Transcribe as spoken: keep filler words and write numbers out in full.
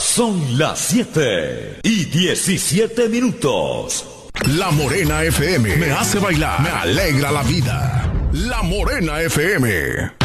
Son las siete y diecisiete minutos. La Morena F M me hace bailar, me alegra la vida. La Morena F M.